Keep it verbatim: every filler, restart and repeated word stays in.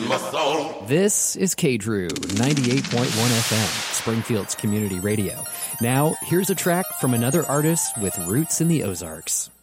my soul. This is K D R U ninety-eight point one F M, Springfield's community radio. Now, here's a track from another artist with roots in the Ozarks.